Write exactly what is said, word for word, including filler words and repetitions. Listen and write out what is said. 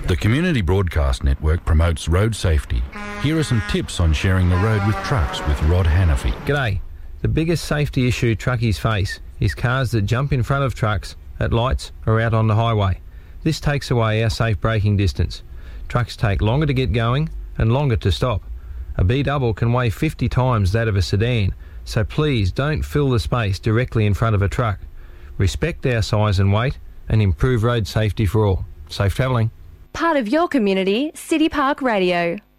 The Community Broadcast Network promotes road safety. Here are some tips on sharing the road with trucks with Rod Hannafy. G'day. The biggest safety issue truckies face is cars that jump in front of trucks at lights or out on the highway. This takes away our safe braking distance. Trucks take longer to get going and longer to stop. A B-double can weigh fifty times that of a sedan, so please don't fill the space directly in front of a truck. Respect our size and weight and improve road safety for all. Safe travelling. Part of your community, City Park Radio.